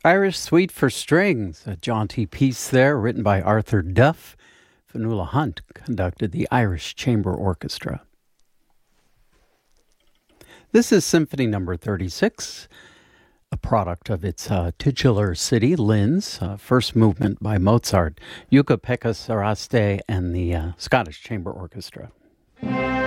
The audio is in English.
Irish Suite for Strings, a jaunty piece there written by Arthur Duff. Fionnuala Hunt conducted the Irish Chamber Orchestra. This is Symphony Number 36, a product of its titular city, Linz, first movement by Mozart, Jukka-Pekka Saraste, and the Scottish Chamber Orchestra.